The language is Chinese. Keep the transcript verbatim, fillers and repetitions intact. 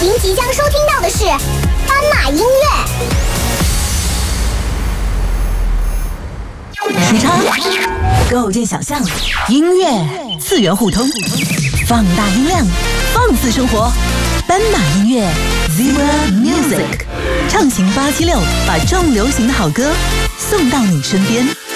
您即将收听到的是斑马音乐。 时差构建想象，音乐次元互通，放大音量，放肆生活。斑马音乐 Zebra Music 畅行八七六，把重流行的好歌送到你身边。